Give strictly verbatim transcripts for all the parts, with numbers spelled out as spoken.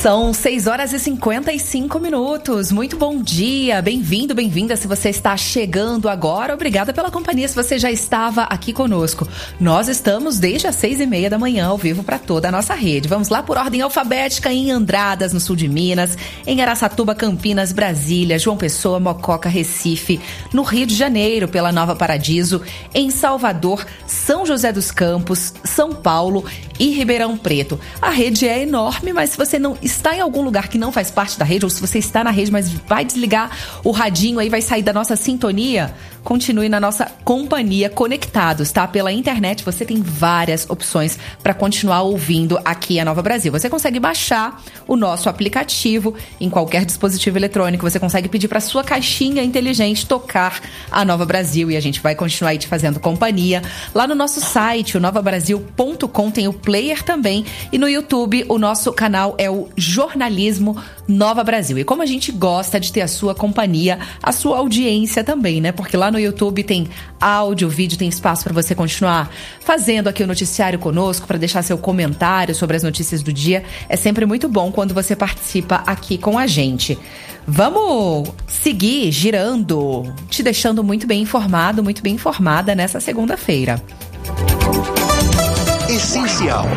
São seis horas e cinquenta e cinco minutos. Muito bom dia, bem-vindo, bem-vinda. Se você está chegando agora, obrigada pela companhia. Se você já estava aqui conosco, nós estamos desde as seis e meia da manhã ao vivo para toda a nossa rede. Vamos lá por ordem alfabética em Andradas, no sul de Minas, em Araçatuba, Campinas, Brasília, João Pessoa, Mococa, Recife, no Rio de Janeiro, pela Nova Paradiso, em Salvador, São José dos Campos, São Paulo e Ribeirão Preto. A rede é enorme, mas se você não está em algum lugar que não faz parte da rede, ou se você está na rede, mas vai desligar o radinho aí, vai sair da nossa sintonia, continue na nossa companhia, conectados, tá? Pela internet você tem várias opções para continuar ouvindo aqui a Nova Brasil. Você consegue baixar o nosso aplicativo em qualquer dispositivo eletrônico, você consegue pedir para sua caixinha inteligente tocar a Nova Brasil e a gente vai continuar aí te fazendo companhia. Lá no nosso site, o nova brasil ponto com, tem o player também, e no YouTube o nosso canal é o Jornalismo Nova Brasil. E como a gente gosta de ter a sua companhia, a sua audiência também, né? Porque lá no YouTube tem áudio, vídeo, tem espaço para você continuar fazendo aqui o noticiário conosco, para deixar seu comentário sobre as notícias do dia. É sempre muito bom quando você participa aqui com a gente. Vamos seguir girando, te deixando muito bem informado, muito bem informada nessa segunda-feira. Essencial.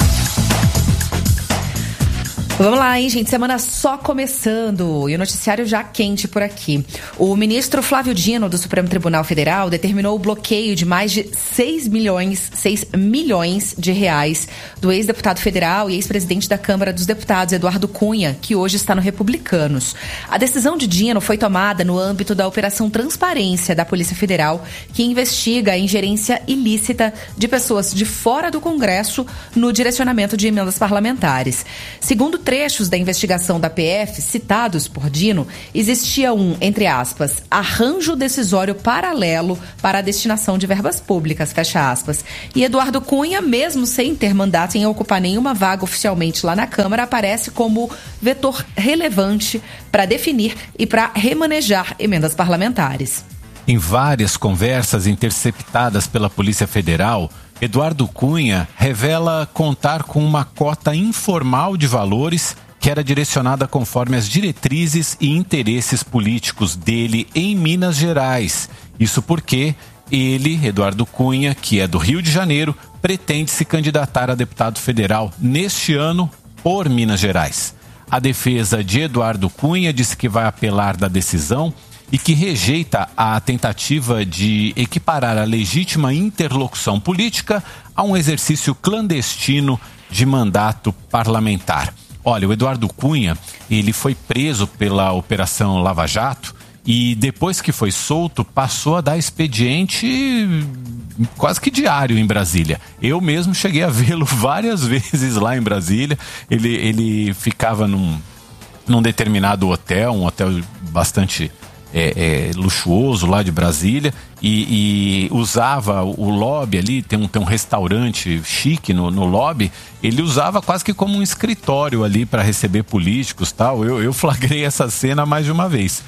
Vamos lá, hein, gente? Semana só começando e o noticiário já quente por aqui. O ministro Flávio Dino, do Supremo Tribunal Federal, determinou o bloqueio de mais de seis milhões, seis milhões de reais do ex-deputado federal e ex-presidente da Câmara dos Deputados, Eduardo Cunha, que hoje está no Republicanos. A decisão de Dino foi tomada no âmbito da Operação Transparência da Polícia Federal, que investiga a ingerência ilícita de pessoas de fora do Congresso no direcionamento de emendas parlamentares. Segundo trechos da investigação da P F, citados por Dino, existia um, entre aspas, arranjo decisório paralelo para a destinação de verbas públicas, fecha aspas. E Eduardo Cunha, mesmo sem ter mandato em ocupar nenhuma vaga oficialmente lá na Câmara, aparece como vetor relevante para definir e para remanejar emendas parlamentares. Em várias conversas interceptadas pela Polícia Federal, Eduardo Cunha revela contar com uma cota informal de valores que era direcionada conforme as diretrizes e interesses políticos dele em Minas Gerais. Isso porque ele, Eduardo Cunha, que é do Rio de Janeiro, pretende se candidatar a deputado federal neste ano por Minas Gerais. A defesa de Eduardo Cunha disse que vai apelar da decisão e que rejeita a tentativa de equiparar a legítima interlocução política a um exercício clandestino de mandato parlamentar. Olha, o Eduardo Cunha, ele foi preso pela Operação Lava Jato e depois que foi solto, passou a dar expediente quase que diário em Brasília. Eu mesmo cheguei a vê-lo várias vezes lá em Brasília. Ele, ele ficava num, num determinado hotel, um hotel bastante É, é, luxuoso lá de Brasília e, e usava o lobby ali, tem um, tem um restaurante chique no, no lobby, ele usava quase que como um escritório ali para receber políticos e tal. Eu, eu flagrei essa cena mais de uma vez.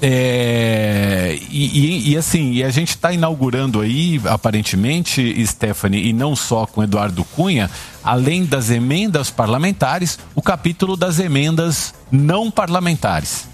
É, e, e, e assim, e a gente está inaugurando aí, aparentemente, Stephanie, e não só com Eduardo Cunha, além das emendas parlamentares, o capítulo das emendas não parlamentares.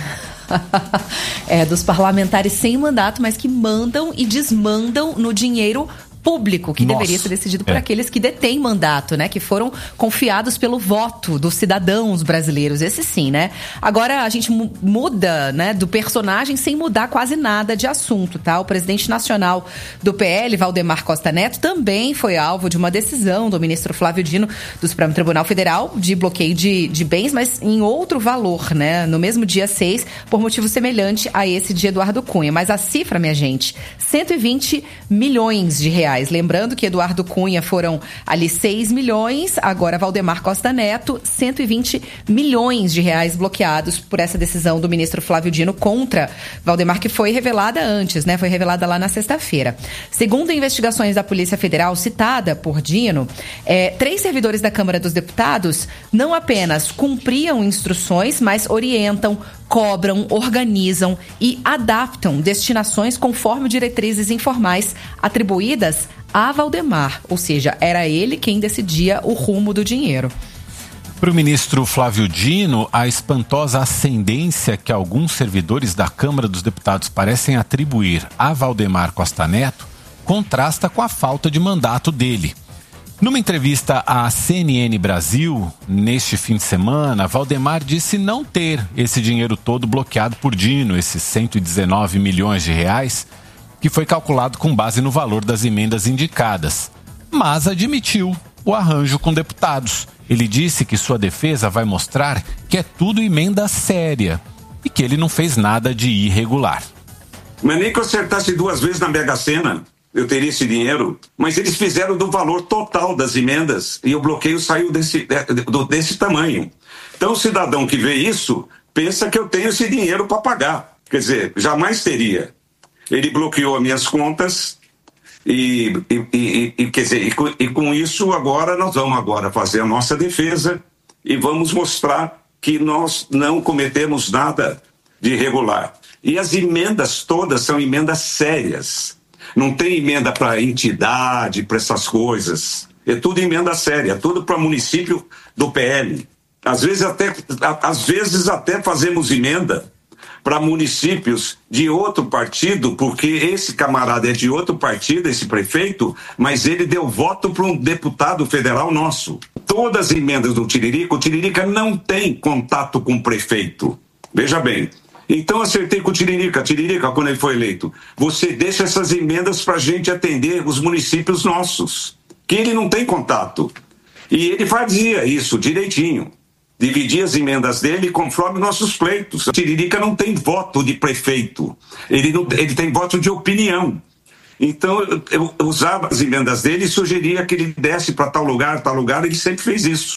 É, dos parlamentares sem mandato, mas que mandam e desmandam no dinheiro público, que Nossa, deveria ser decidido por é. aqueles que detêm mandato, né? Que foram confiados pelo voto dos cidadãos brasileiros, esse sim, né? Agora a gente muda, né, do personagem sem mudar quase nada de assunto, tá? O presidente nacional do P L, Valdemar Costa Neto, também foi alvo de uma decisão do ministro Flávio Dino, do Supremo Tribunal Federal, de bloqueio de, de bens, mas em outro valor, né? No mesmo dia seis, por motivo semelhante a esse de Eduardo Cunha. Mas a cifra, minha gente, cento e vinte milhões de reais. Lembrando que Eduardo Cunha foram ali seis milhões, agora Valdemar Costa Neto, cento e vinte milhões de reais bloqueados por essa decisão do ministro Flávio Dino contra Valdemar, que foi revelada antes, né? Foi revelada lá na sexta-feira. Segundo investigações da Polícia Federal citada por Dino, é, três servidores da Câmara dos Deputados não apenas cumpriam instruções, mas orientam, cobram, organizam e adaptam destinações conforme diretrizes informais atribuídas a Valdemar, ou seja, era ele quem decidia o rumo do dinheiro. Para o ministro Flávio Dino, a espantosa ascendência que alguns servidores da Câmara dos Deputados parecem atribuir a Valdemar Costa Neto contrasta com a falta de mandato dele. Numa entrevista à C N N Brasil, neste fim de semana, Valdemar disse não ter esse dinheiro todo bloqueado por Dino, esses cento e dezenove milhões de reais, que foi calculado com base no valor das emendas indicadas, mas admitiu o arranjo com deputados. Ele disse que sua defesa vai mostrar que é tudo emenda séria e que ele não fez nada de irregular. Mas nem que eu acertasse duas vezes na Mega Sena, eu teria esse dinheiro. Mas eles fizeram do valor total das emendas e o bloqueio saiu desse, desse tamanho. Então o cidadão que vê isso pensa que eu tenho esse dinheiro para pagar. Quer dizer, jamais teria. Ele bloqueou as minhas contas. E, e, e, e, quer dizer, e, com, e com isso agora nós vamos agora fazer a nossa defesa e vamos mostrar que nós não cometemos nada de irregular. E as emendas todas são emendas sérias. Não tem emenda para entidade, para essas coisas. É tudo emenda séria, é tudo para município do P L. Às vezes até, às vezes até fazemos emenda para municípios de outro partido, porque esse camarada é de outro partido, esse prefeito, mas ele deu voto para um deputado federal nosso. Todas as emendas do Tiririca, o Tiririca não tem contato com o prefeito. Veja bem. Então acertei com o Tiririca. Tiririca, quando ele foi eleito, você deixa essas emendas para a gente atender os municípios nossos, que ele não tem contato. E ele fazia isso direitinho. Dividir as emendas dele conforme nossos pleitos. O Tiririca não tem voto de prefeito, ele, não, ele tem voto de opinião. Então eu, eu usava as emendas dele e sugeria que ele desse para tal lugar, tal lugar, ele sempre fez isso.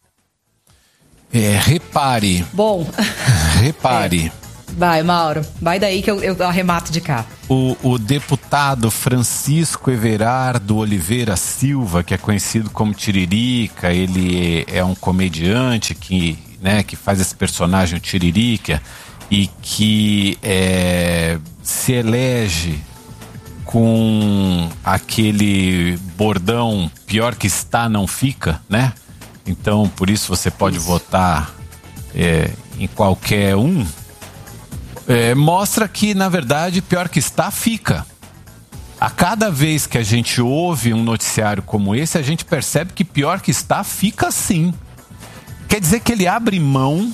É, repare. Bom. Repare. É. Vai, Mauro, vai daí que eu, eu arremato de cá. O, o deputado Francisco Everardo Oliveira Silva, que é conhecido como Tiririca, ele é um comediante que, né, que faz esse personagem, o Tiririca, e que é, se elege com aquele bordão pior que está não fica, né? Então, por isso você pode isso. votar é, em qualquer um. É, mostra que, na verdade, pior que está, fica. A cada vez que a gente ouve um noticiário como esse, a gente percebe que pior que está, fica sim. Quer dizer que ele abre mão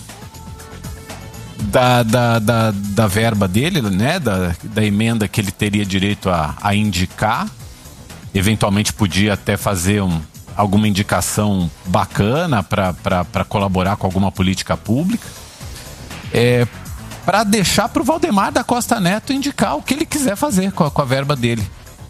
da, da, da, da verba dele, né? Da, da emenda que ele teria direito a, a indicar. Eventualmente podia até fazer um, alguma indicação bacana para colaborar com alguma política pública. É... para deixar para o Valdemar da Costa Neto indicar o que ele quiser fazer com a, com a verba dele.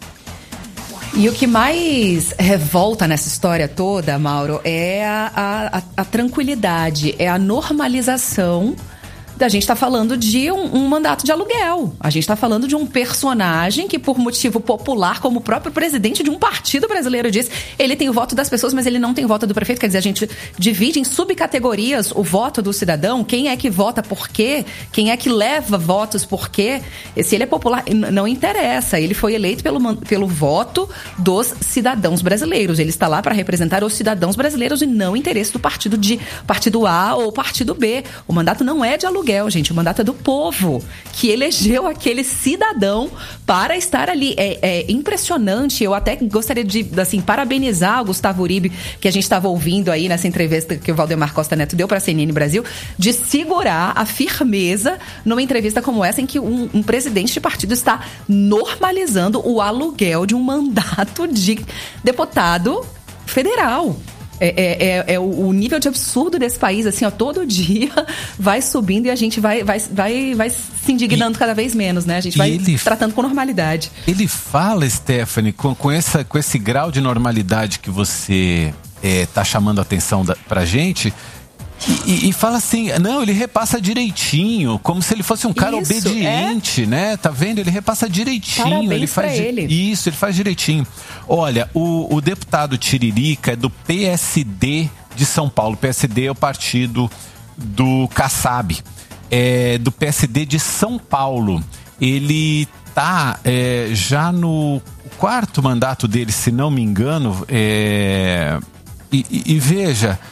E o que mais revolta nessa história toda, Mauro, é a, a, a tranquilidade, é a normalização da gente tá falando de um, um mandato de aluguel. A gente tá falando de um personagem que, por motivo popular, como o próprio presidente de um partido brasileiro disse, ele tem o voto das pessoas, mas ele não tem o voto do prefeito. Quer dizer, a gente divide em subcategorias o voto do cidadão. Quem é que vota por quê? Quem é que leva votos por quê? Se ele é popular, não interessa. Ele foi eleito pelo, pelo voto dos cidadãos brasileiros. Ele está lá para representar os cidadãos brasileiros e não o interesse do partido, de, partido A ou partido B. O mandato não é de aluguel. Gente, o mandato é do povo que elegeu aquele cidadão para estar ali. É, é impressionante. Eu até gostaria de, assim, parabenizar o Gustavo Uribe, que a gente estava ouvindo aí nessa entrevista que o Valdemar Costa Neto deu para a C N N Brasil, de segurar a firmeza numa entrevista como essa, em que um, um presidente de partido está normalizando o aluguel de um mandato de deputado federal. É, é, é, é o nível de absurdo desse país, assim, ó, todo dia vai subindo e a gente vai, vai, vai, vai se indignando e, cada vez menos, né? A gente vai ele, tratando com normalidade. Ele fala, Stephanie, com, com, essa, com esse grau de normalidade que você é, tá chamando a atenção da, pra gente... E, e fala assim, não, ele repassa direitinho, como se ele fosse um cara isso, obediente, é? né? Tá vendo? Ele repassa direitinho. Parabéns ele faz pra ele. Isso, ele faz direitinho. Olha, o, o deputado Tiririca é do P S D de São Paulo. O P S D é o partido do Kassab. É do P S D de São Paulo. Ele tá é, já no quarto mandato dele, se não me engano. É, e, e, e veja...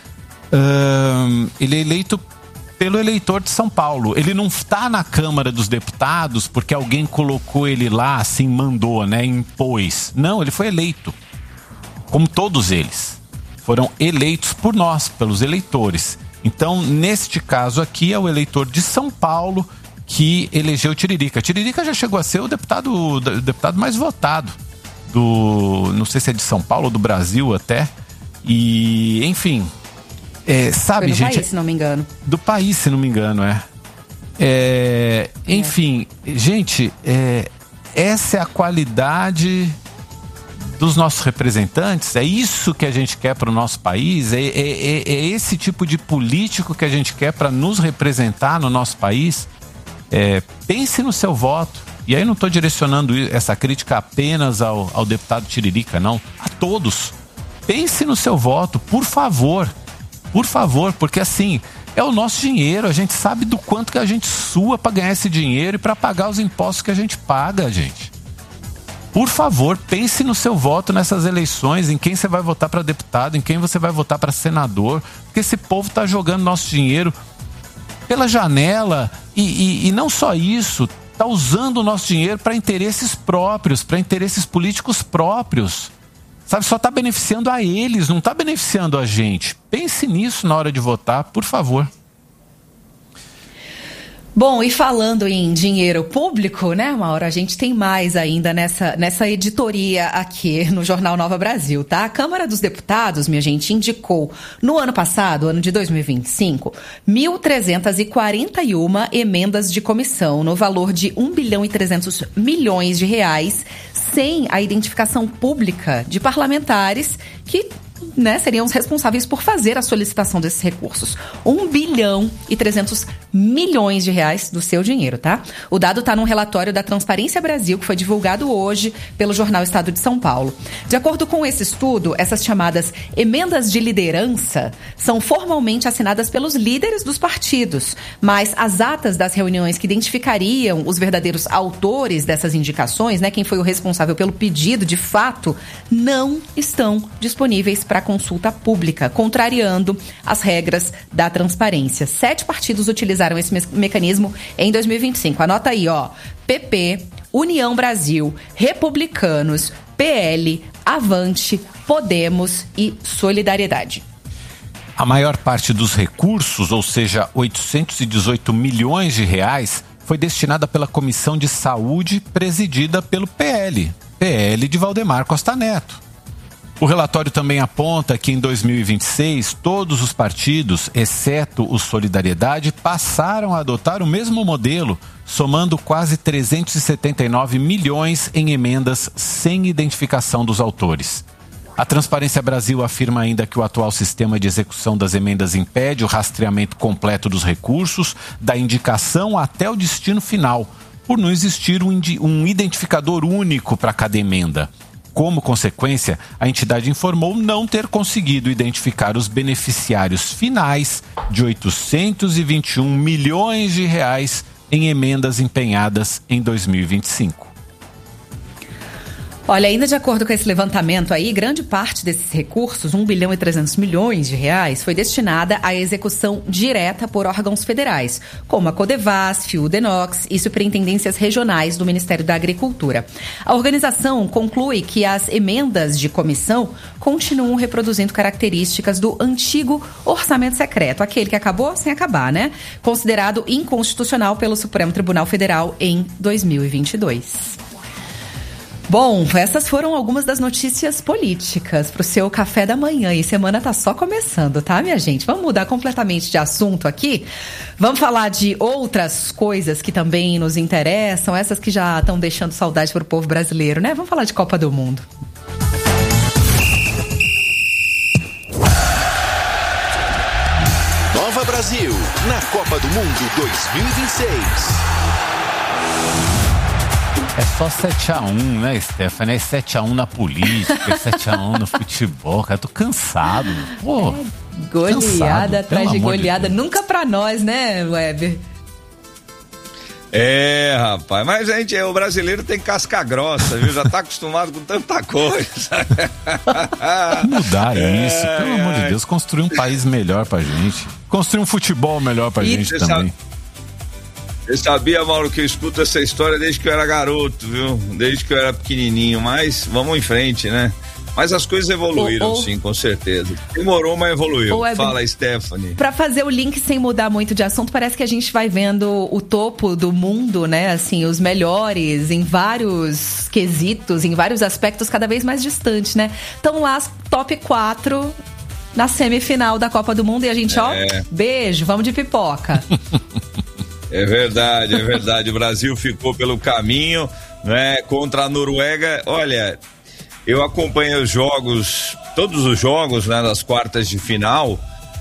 Uh, ele é eleito pelo eleitor de São Paulo. Ele não está na Câmara dos Deputados porque alguém colocou ele lá, assim, mandou, né, impôs. Não, ele foi eleito. Como todos eles. Foram eleitos por nós, pelos eleitores. Então, neste caso aqui, é o eleitor de São Paulo que elegeu Tiririca. Tiririca já chegou a ser o deputado, o deputado mais votado do, não sei se é de São Paulo ou do Brasil até. E, enfim, é, sabe, Foi do gente... país, se não me engano. Do país, se não me engano, é. é enfim, é. gente, é, essa é a qualidade dos nossos representantes, é isso que a gente quer para o nosso país, é, é, é esse tipo de político que a gente quer para nos representar no nosso país. É, pense no seu voto. E aí não estou direcionando essa crítica apenas ao, ao deputado Tiririca, não. A todos. Pense no seu voto, por favor. Por favor, porque assim, é o nosso dinheiro. A gente sabe do quanto que a gente sua para ganhar esse dinheiro e para pagar os impostos que a gente paga, gente. Por favor, pense no seu voto nessas eleições, em quem você vai votar para deputado, em quem você vai votar para senador, porque esse povo está jogando nosso dinheiro pela janela e, e, e não só isso, está usando o nosso dinheiro para interesses próprios, para interesses políticos próprios. Sabe, só está beneficiando a eles, não está beneficiando a gente. Pense nisso na hora de votar, por favor. Bom, e falando em dinheiro público, né, Mauro, a gente tem mais ainda nessa, nessa editoria aqui no Jornal Nova Brasil, tá? A Câmara dos Deputados, minha gente, indicou no ano passado, ano de dois mil e vinte e cinco, mil trezentas e quarenta e uma emendas de comissão no valor de um bilhão e trezentos milhões de reais, sem a identificação pública de parlamentares que, né, seriam os responsáveis por fazer a solicitação desses recursos. um bilhão e trezentos milhões de reais do seu dinheiro, tá? O dado está num relatório da Transparência Brasil, que foi divulgado hoje pelo jornal Estado de São Paulo. De acordo com esse estudo, essas chamadas emendas de liderança são formalmente assinadas pelos líderes dos partidos, mas as atas das reuniões que identificariam os verdadeiros autores dessas indicações, né, quem foi o responsável pelo pedido de fato, não estão disponíveis para consulta pública, contrariando as regras da transparência. Sete partidos utilizaram esse me- mecanismo em dois mil e vinte e cinco. Anota aí, ó. P P, União Brasil, Republicanos, P L, Avante, Podemos e Solidariedade. A maior parte dos recursos, ou seja, oitocentos e dezoito milhões de reais, foi destinada pela Comissão de Saúde, presidida pelo P L. P L de Valdemar Costa Neto. O relatório também aponta que em dois mil e vinte e seis, todos os partidos, exceto o Solidariedade, passaram a adotar o mesmo modelo, somando quase trezentos e setenta e nove milhões em emendas sem identificação dos autores. A Transparência Brasil afirma ainda que o atual sistema de execução das emendas impede o rastreamento completo dos recursos, da indicação até o destino final, por não existir um, um identificador único para cada emenda. Como consequência, a entidade informou não ter conseguido identificar os beneficiários finais de oitocentos e vinte e um milhões de reais em emendas empenhadas em dois mil e vinte e cinco. Olha, ainda de acordo com esse levantamento aí, grande parte desses recursos, um bilhão e trezentos milhões de reais, foi destinada à execução direta por órgãos federais, como a Codevasf, o Denox e superintendências regionais do Ministério da Agricultura. A organização conclui que as emendas de comissão continuam reproduzindo características do antigo orçamento secreto, aquele que acabou sem acabar, né? Considerado inconstitucional pelo Supremo Tribunal Federal em dois mil e vinte e dois. Bom, essas foram algumas das notícias políticas para o seu café da manhã. E semana tá só começando, tá, minha gente? Vamos mudar completamente de assunto aqui. Vamos falar de outras coisas que também nos interessam, essas que já estão deixando saudade para o povo brasileiro, né? Vamos falar de Copa do Mundo. Nova Brasil, na Copa do Mundo dois mil e vinte e seis. É só sete a um, né, Stephanie? É sete a um na política, é sete a um no futebol, cara. Tô cansado. Pô, é, goleada cansado, atrás de goleada. De Nunca pra nós, né, Weber? É, rapaz, mas gente, o brasileiro tem casca grossa, viu? Já tá acostumado com tanta coisa. Mudar isso, é, pelo é, amor de Deus, construir um país melhor pra gente. Construir um futebol melhor pra e gente também. Sabe, eu sabia, Mauro, que eu escuto essa história desde que eu era garoto, viu? Desde que eu era pequenininho, mas vamos em frente, né? Mas as coisas evoluíram, oh, oh. sim, com certeza. Demorou, mas evoluiu. Oh, Fala, Stephanie. Pra fazer o link sem mudar muito de assunto, parece que a gente vai vendo o topo do mundo, né? Assim, os melhores em vários quesitos, em vários aspectos, cada vez mais distantes, né? Estão lá as top quatro na semifinal da Copa do Mundo e a gente, é. ó, beijo, vamos de pipoca. É verdade, é verdade. O Brasil ficou pelo caminho, né? Contra a Noruega. Olha... Eu acompanho os jogos, todos os jogos, né, das quartas de final.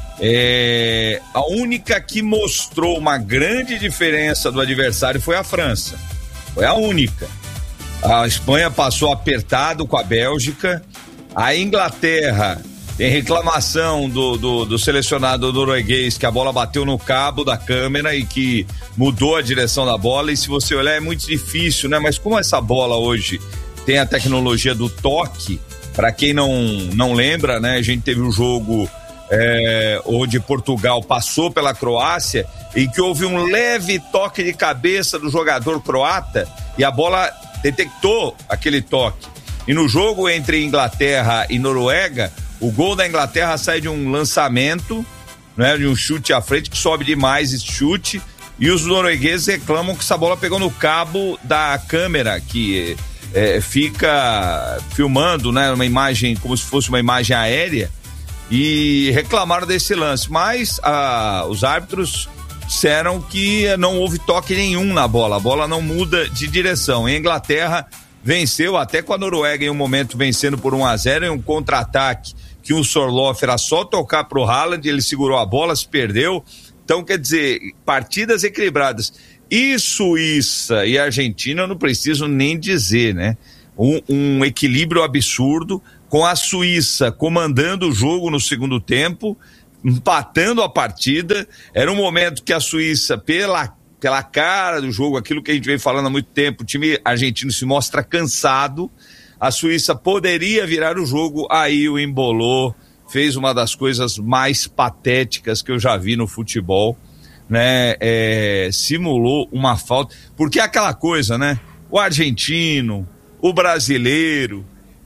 É, a única que mostrou uma grande diferença do adversário foi a França. Foi a única. A Espanha passou apertado com a Bélgica. A Inglaterra tem reclamação do, do, do selecionado norueguês que a bola bateu no cabo da câmera e que mudou a direção da bola. E se você olhar é muito difícil, né? Mas como essa bola hoje tem a tecnologia do toque, para quem não, não lembra, né? A gente teve um jogo é, onde Portugal passou pela Croácia e que houve um leve toque de cabeça do jogador croata e a bola detectou aquele toque. E no jogo entre Inglaterra e Noruega, o gol da Inglaterra sai de um lançamento, né? De um chute à frente que sobe demais esse chute e os noruegueses reclamam que essa bola pegou no cabo da câmera que É, fica filmando, né, uma imagem como se fosse uma imagem aérea e reclamaram desse lance, mas ah, os árbitros disseram que não houve toque nenhum na bola, a bola não muda de direção. E a Inglaterra venceu até com a Noruega em um momento vencendo por um a zero em um contra-ataque que o Sorloth era só tocar pro Haaland, ele segurou a bola, se perdeu. Então quer dizer, partidas equilibradas. E Suíça e Argentina eu não preciso nem dizer, né? Um, um equilíbrio absurdo, com a Suíça comandando o jogo no segundo tempo, empatando a partida. Era um momento que a Suíça, pela, pela cara do jogo, aquilo que a gente vem falando há muito tempo, o time argentino se mostra cansado, a Suíça poderia virar o jogo, aí o embolou, fez uma das coisas mais patéticas que eu já vi no futebol, né, é, simulou uma falta, porque é aquela coisa, né, o argentino, o brasileiro,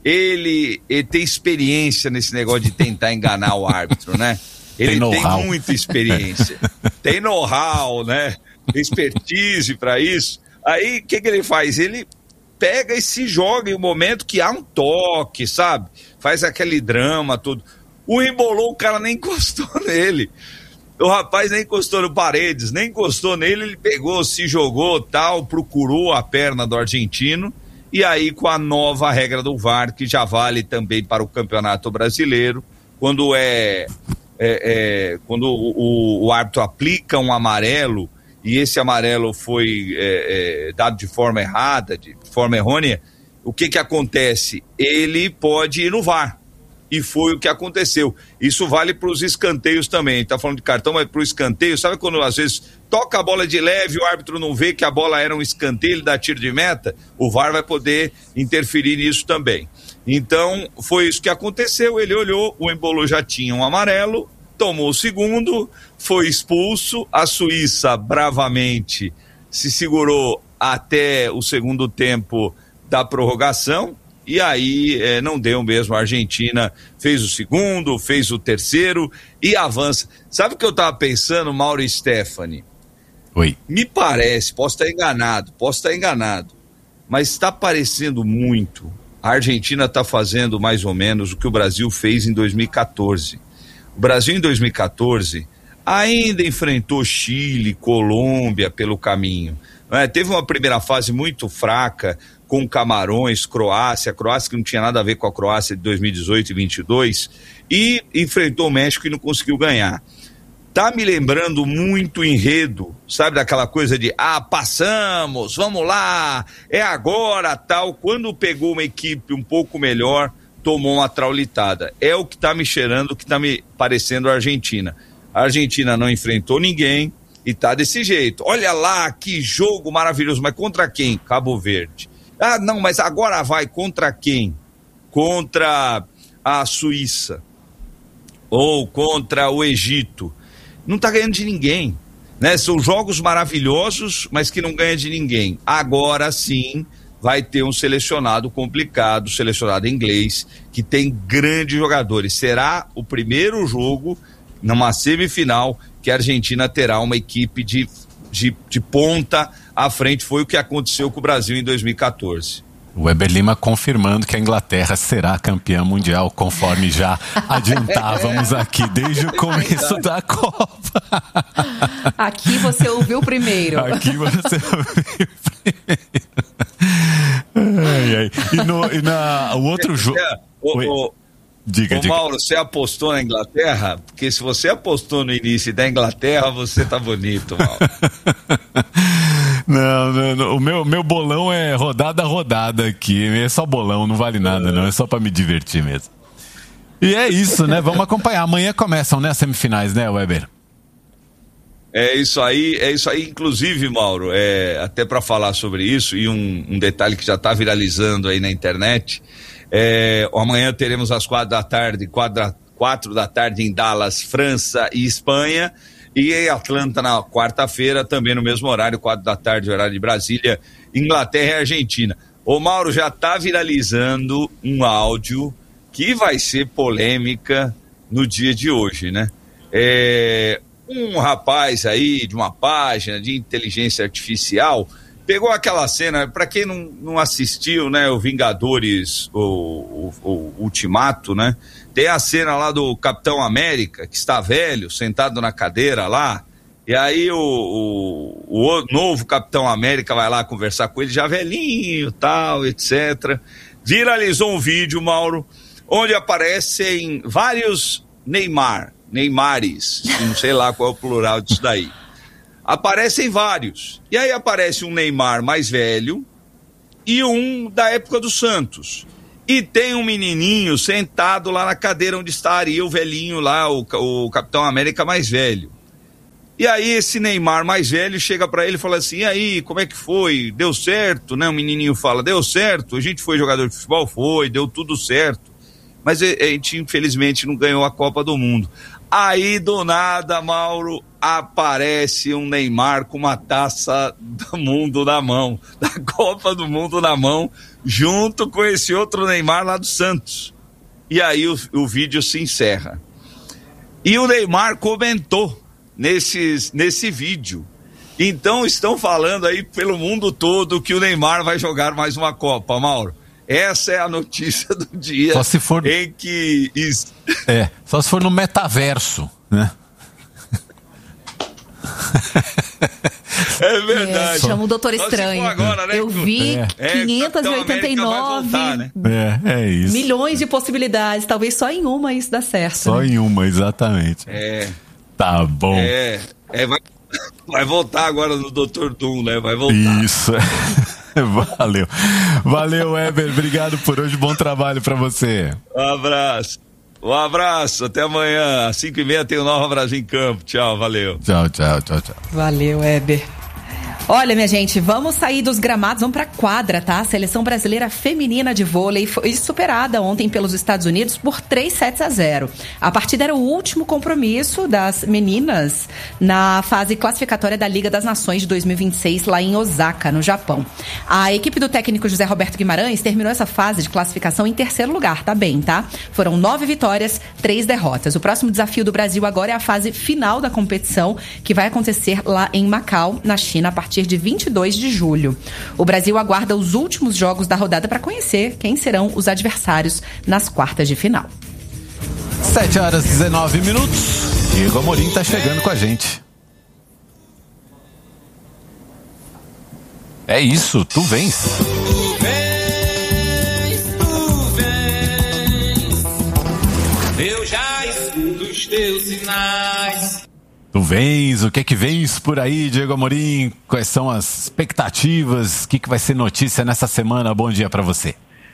ele, ele tem experiência nesse negócio de tentar enganar o árbitro, né, ele tem, tem muita experiência, tem know-how, né, expertise para isso. Aí, o que que ele faz? Ele pega e se joga em um momento que há um toque, sabe, faz aquele drama todo. O embolou, o cara nem encostou nele. O rapaz nem encostou no Paredes, nem encostou nele, ele pegou, se jogou, tal, procurou a perna do argentino, e aí com a nova regra do V A R, que já vale também para o Campeonato Brasileiro, quando é, é, é quando o, o, o árbitro aplica um amarelo, e esse amarelo foi é, é, dado de forma errada, de forma errônea, o que que acontece? Ele pode ir no V A R. E foi o que aconteceu. Isso vale para os escanteios também. Tá falando de cartão, mas para o escanteio, sabe quando às vezes toca a bola de leve, o árbitro não vê que a bola era um escanteio, ele dá tiro de meta, o V A R vai poder interferir nisso também. Então, foi isso que aconteceu. Ele olhou, o Embolo já tinha um amarelo, tomou o segundo, foi expulso. A Suíça bravamente se segurou até o segundo tempo da prorrogação. E aí é, não deu mesmo, a Argentina fez o segundo, fez o terceiro e avança. Sabe o que eu tava pensando, Mauro e Stephanie? Oi. Me parece, posso estar enganado, posso estar enganado, mas está parecendo muito. A Argentina está fazendo mais ou menos o que o Brasil fez em dois mil e catorze. O Brasil em dois mil e catorze ainda enfrentou Chile, Colômbia pelo caminho. É, teve uma primeira fase muito fraca, com Camarões, Croácia, Croácia que não tinha nada a ver com a Croácia de dois mil e dezoito e vinte e dois, e enfrentou o México e não conseguiu ganhar. Tá me lembrando muito enredo, sabe, daquela coisa de, ah, passamos, vamos lá, é agora, tal. Quando pegou uma equipe um pouco melhor, tomou uma traulitada. É o que tá me cheirando, o que tá me parecendo a Argentina. A Argentina não enfrentou ninguém, E tá desse jeito. Olha lá, que jogo maravilhoso. Mas contra quem? Cabo Verde. Ah, não, mas agora vai contra quem? Contra a Suíça. Ou contra o Egito. Não tá ganhando de ninguém. Né? São jogos maravilhosos, mas que não ganha de ninguém. Agora sim vai ter um selecionado complicado, selecionado inglês, que tem grandes jogadores. Será o primeiro jogo numa semifinal que a Argentina terá uma equipe de, de, de ponta à frente. Foi o que aconteceu com o Brasil em dois mil e quatorze. O Weber Lima confirmando que a Inglaterra será campeã mundial, conforme já adiantávamos aqui desde o começo da Copa. Aqui você ouviu primeiro. Aqui você ouviu primeiro. Ai, ai. E, no, e na, o outro jogo... Diga, Ô, diga. Mauro, você apostou na Inglaterra? Porque se você apostou no início da Inglaterra, você tá bonito, Mauro. Não, não, não, o meu, meu bolão é rodada a rodada aqui, é só bolão, não vale nada não, é só pra me divertir mesmo. E é isso, né, vamos acompanhar, amanhã começam, né, as semifinais, né, Weber? É isso aí, é isso aí, inclusive, Mauro, é, até pra falar sobre isso, e um, um detalhe que já tá viralizando aí na internet, é, amanhã teremos às quatro da tarde, quatro, quatro da tarde em Dallas, França e Espanha, e em Atlanta na quarta-feira, também no mesmo horário, quatro da tarde, horário de Brasília, Inglaterra e Argentina. O Mauro já está viralizando um áudio que vai ser polêmica no dia de hoje, né? É, um rapaz aí de uma página de inteligência artificial pegou aquela cena, para quem não, não assistiu, né, o Vingadores, o, o, o Ultimato, né, tem a cena lá do Capitão América, que está velho, sentado na cadeira lá, e aí o, o, o novo Capitão América vai lá conversar com ele, já velhinho, tal, etcétera. Viralizou um vídeo, Mauro, onde aparecem vários Neymar, Neymares, não sei lá qual é o plural disso daí. Aparecem vários. E aí aparece um Neymar mais velho e um da época do Santos. E tem um menininho sentado lá na cadeira onde estaria o velhinho lá, o, o Capitão América mais velho. E aí esse Neymar mais velho chega pra ele e fala assim, e aí, como é que foi? Deu certo, né? O menininho fala, deu certo, a gente foi jogador de futebol? Foi, deu tudo certo. Mas a gente, infelizmente, não ganhou a Copa do Mundo. Aí, do nada, Mauro, aparece um Neymar com uma taça do mundo na mão, da Copa do Mundo na mão, junto com esse outro Neymar lá do Santos. E aí o, o vídeo se encerra. E o Neymar comentou nesses, nesse vídeo. Então estão falando aí pelo mundo todo que o Neymar vai jogar mais uma Copa, Mauro. Essa é a notícia do dia. Só se for... em que... É, só se for no metaverso, né? É verdade. É, chama o Doutor Estranho. Agora, né? Eu vi é. quinhentos e oitenta e nove voltar, né? é, é isso. milhões de possibilidades. Talvez só em uma isso dá certo. Só né? em uma, exatamente. É. Tá bom. É, é vai, vai voltar agora no doutor Doom, né? Vai voltar. Isso. Valeu. Valeu, Weber. Obrigado por hoje. Bom trabalho pra você. Um abraço. Um abraço. Até amanhã. Às cinco e meia tem o Nova Brasil em Campo. Tchau, valeu. Tchau, tchau, tchau, tchau. Valeu, Weber. Olha, minha gente, vamos sair dos gramados, vamos pra quadra, tá? A seleção brasileira feminina de vôlei foi superada ontem pelos Estados Unidos por três sets a zero. A partida era o último compromisso das meninas na fase classificatória da Liga das Nações de dois mil e vinte e seis, lá em Osaka, no Japão. A equipe do técnico José Roberto Guimarães terminou essa fase de classificação em terceiro lugar, tá bem, tá? Foram nove vitórias, três derrotas. O próximo desafio do Brasil agora é a fase final da competição, que vai acontecer lá em Macau, na China, a partir de vinte e dois de julho. O Brasil aguarda os últimos jogos da rodada para conhecer quem serão os adversários nas quartas de final. sete horas e dezenove minutos. Diego Amorim tá chegando com a gente. É isso, tu vens. Tu vens, tu vens. Eu já escuto os teus sinais. Tu vens, o que é que vens por aí, Diego Amorim? Quais são as expectativas? O que, que vai ser notícia nessa semana? Bom dia pra você.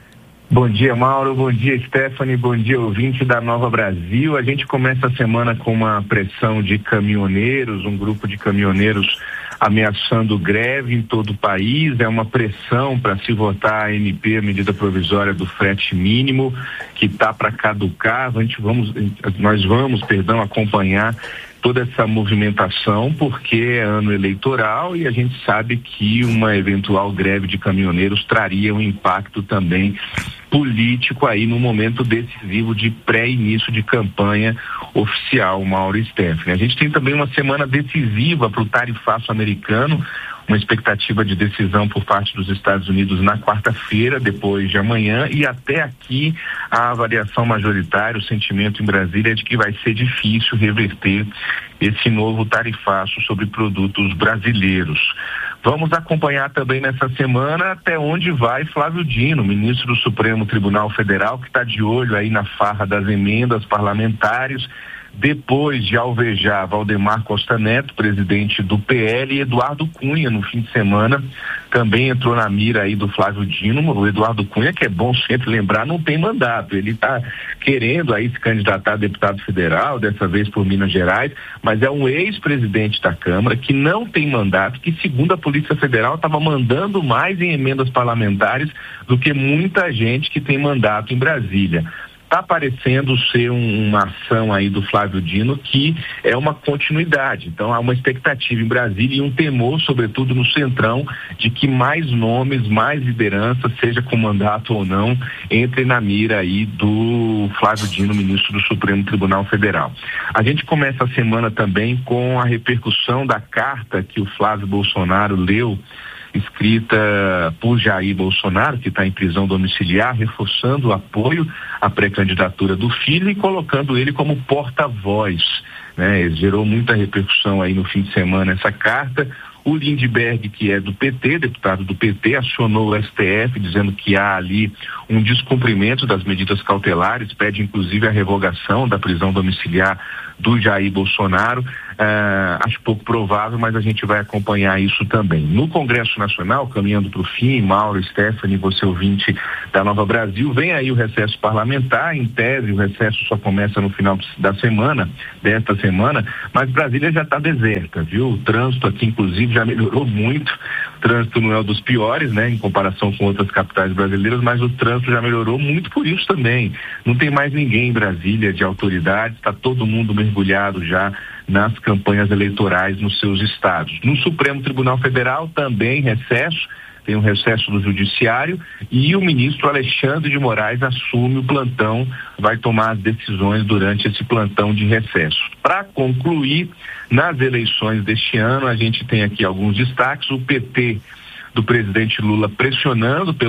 Bom dia, Mauro. Bom dia, Stephanie. Bom dia, ouvinte da Nova Brasil. A gente começa a semana com uma pressão de caminhoneiros, um grupo de caminhoneiros ameaçando greve em todo o país. É uma pressão para se votar a M P, a medida provisória do frete mínimo, que está para caducar. A gente vamos, nós vamos, perdão, acompanhar toda essa movimentação, porque é ano eleitoral e a gente sabe que uma eventual greve de caminhoneiros traria um impacto também político aí no momento decisivo de pré-início de campanha oficial, Mauro e Stephanie. A gente tem também uma semana decisiva para o tarifaço americano, uma expectativa de decisão por parte dos Estados Unidos na quarta-feira, depois de amanhã, e até aqui a avaliação majoritária, o sentimento em Brasília é de que vai ser difícil reverter esse novo tarifaço sobre produtos brasileiros. Vamos acompanhar também nessa semana até onde vai Flávio Dino, ministro do Supremo Tribunal Federal, que está de olho aí na farra das emendas parlamentares, depois de alvejar Valdemar Costa Neto, presidente do P L, e Eduardo Cunha, no fim de semana, também entrou na mira aí do Flávio Dino. O Eduardo Cunha, que é bom sempre lembrar, não tem mandato. Ele está querendo aí se candidatar a deputado federal, dessa vez por Minas Gerais, mas é um ex-presidente da Câmara que não tem mandato, que segundo a Polícia Federal estava mandando mais em emendas parlamentares do que muita gente que tem mandato em Brasília. Está parecendo ser um, uma ação aí do Flávio Dino que é uma continuidade. Então há uma expectativa em Brasília e um temor, sobretudo no Centrão, de que mais nomes, mais liderança, seja com mandato ou não, entrem na mira aí do Flávio Dino, ministro do Supremo Tribunal Federal. A gente começa a semana também com a repercussão da carta que o Flávio Bolsonaro leu, escrita por Jair Bolsonaro, que está em prisão domiciliar, reforçando o apoio à pré-candidatura do filho e colocando ele como porta-voz, né? Gerou muita repercussão aí no fim de semana essa carta. O Lindbergh, que é do P T, deputado do P T, acionou o S T F dizendo que há ali um descumprimento das medidas cautelares, pede inclusive a revogação da prisão domiciliar do Jair Bolsonaro. Uh, acho pouco provável, mas a gente vai acompanhar isso também. No Congresso Nacional, caminhando para o fim, Mauro, Stephanie, você ouvinte da Nova Brasil, vem aí o recesso parlamentar. Em tese, o recesso só começa no final da semana, desta semana, mas Brasília já está deserta, viu? O trânsito aqui, inclusive, já melhorou muito. O trânsito não é um dos piores, né, em comparação com outras capitais brasileiras, mas o trânsito já melhorou muito por isso também. Não tem mais ninguém em Brasília de autoridade, está todo mundo mergulhado já nas campanhas eleitorais nos seus estados. No Supremo Tribunal Federal também recesso, tem um recesso do Judiciário e o ministro Alexandre de Moraes assume o plantão, vai tomar as decisões durante esse plantão de recesso. Para concluir, nas eleições deste ano, a gente tem aqui alguns destaques. O P T do presidente Lula pressionando pelo